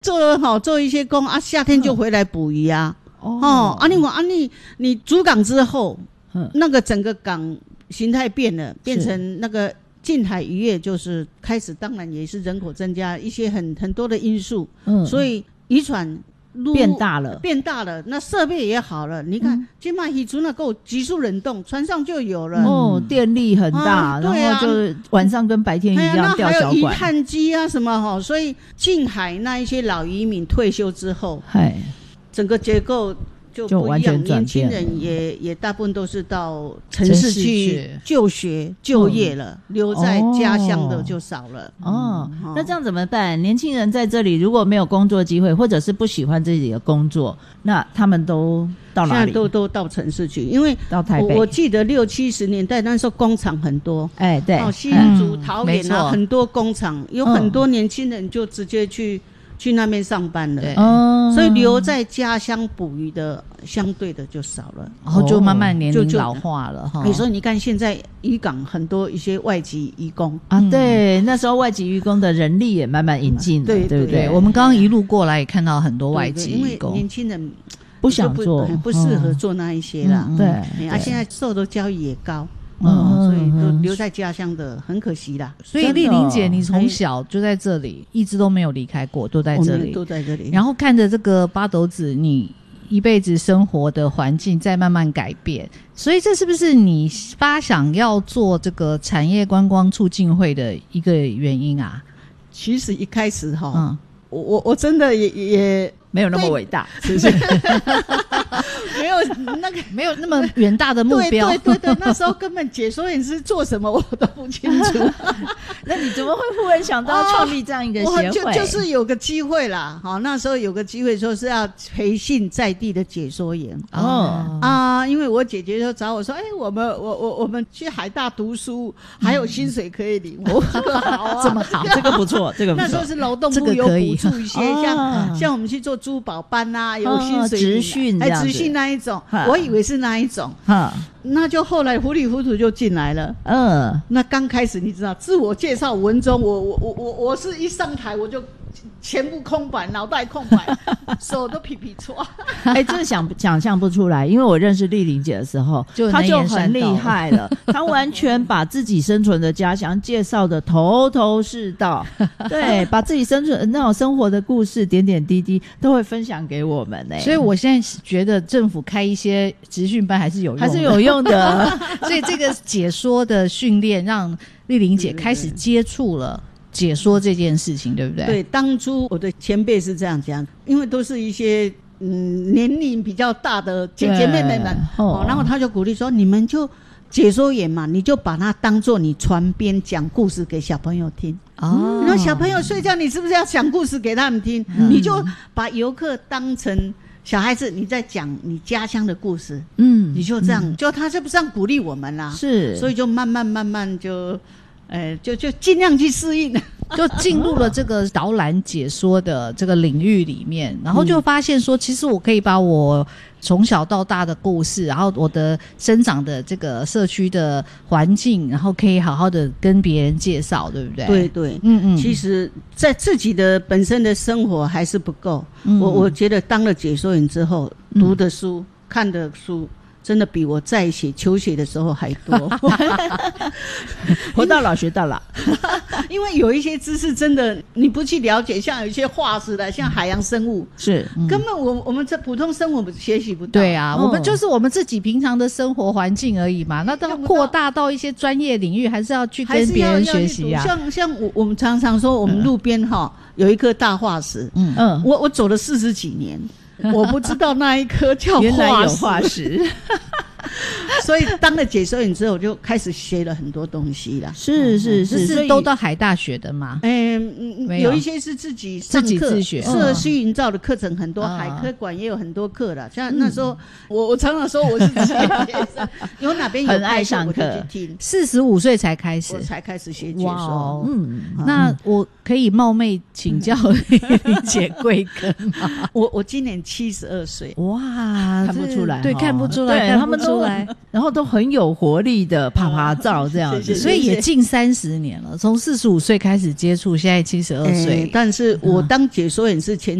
做一些工啊，夏天就回来捕鱼啊。你筑港之后，那个整个港形态变了，变成那个近海渔业就是开始，当然也是人口增加一些很多的因素，所以渔船变大了， 那设备也好了。你看，现在渔船够急速冷冻，船上就有了。 电力很大，然后就晚上跟白天一样吊小管。 还有鱼探机啊什么所以近海那一些老渔民退休之后，整个结构就不一样，年轻人也大部分都是到城市去就学就业了，留在家乡的就少了。 那这样怎么办？年轻人在这里如果没有工作机会，或者是不喜欢自己的工作，那他们都到哪里？ 现在都到城市去，因为到台北。 我记得60、70年代那时候工厂很多， 对， 新竹、桃园很多工厂，有很多年轻人就直接去那边上班了，所以留在家乡捕鱼的相对的就少了， 然后就慢慢年龄老化了哈。 所以你看现在渔港很多一些外籍渔工对，那时候外籍渔工的人力也慢慢引进了，对不对？ 我们刚刚一路过来也看到很多外籍渔工， 因为年轻人不想做， 不适合做那一些啦。 对， 现在受的教育也高。所以都留在家乡的，很可惜啦。 所以丽玲姐，你从小就在这里，一直都没有离开过，都在这里， 都在这里。 然后看着这个八斗子，你一辈子生活的环境在慢慢改变，所以这是不是你发想要做这个产业观光促进会的一个原因啊？ 其实一开始我真的也没有那么伟大，是不是？ 没有那么远大的目标。 对，那时候根本解说员是做什么我都不清楚。 那你怎么会忽然想到创立这样一个协会？ 就是有个机会啦，那时候有个机会说是要培训在地的解说员。因为我姐姐就找我说，我们去海大读书，还有薪水可以领。我说好啊， 这么好，这个不错，这个不错。 那时候是劳动部有补助一些，像我们去做珠宝班啊，有薪水职训这样子， 职训那一种，我以为是那一种，那就后来糊里糊涂就进来了。那刚开始你知道自我介绍文中，我是一上台我就全部空白，脑袋空白，手都皮皮搓。 真的想象不出来，因为我认识丽玲姐的时候，她就很厉害了，她完全把自己生存的家乡介绍的头头是道，对，把自己生存那种生活的故事点点滴滴都会分享给我们。 所以我现在觉得政府开一些职训班还是有用的， 所以这个解说的训练让丽玲姐开始接触了解说这件事情，对不对？ 对，当初我的前辈是这样讲，因为都是一些年龄比较大的姐姐妹妹们，然后他就鼓励说，你们就解说员嘛，你就把它当作你船边讲故事给小朋友听。然后小朋友睡觉，你是不是要讲故事给他们听？你就把游客当成小孩子，你在讲你家乡的故事，你就这样，就他是不是这样鼓励我们啦？ 是， 所以就慢慢就尽量去适应， 就进入了这个导览解说的这个领域里面，然后就发现说，其实我可以把我从小到大的故事，然后我的生长的这个社区的环境，然后可以好好的跟别人介绍，对不对？ 对，其实在自己的本身的生活还是不够。我觉得当了解说员之后，读的书、看的书，真的比我在求学的时候还多。 活到老学到老。 因为有一些知识真的你不去了解，像有一些化石的，像海洋生物， 是根本我们这普通生活学习不到。 对啊，我们就是我们自己平常的生活环境而已嘛。那到扩大到一些专业领域，还是要去跟别人学习啊。 像我们常常说，我们路边有一颗大化石，我走了40几年。我不知道那一颗叫化石， 原来有化石。 所以当了解说员之后，就开始学了很多东西了。 是都到海大学的吗？ 有一些是自己上课自学， 社区营造的课程很多，海科馆也有很多课了。像那时候，我常常说我是自己的学生，有哪边有很爱上课， 我就去听。 45岁才开始， 我才开始学解说。 那我可以冒昧请教丽姐贵庚吗？ 我今年72岁。 哇，看不出来， 对，看不出来， 对，他们都来， 然后都很有活力的拍照这样子， 所以也近30年了，从45岁开始接触，现在72岁。 但是我当解说员是前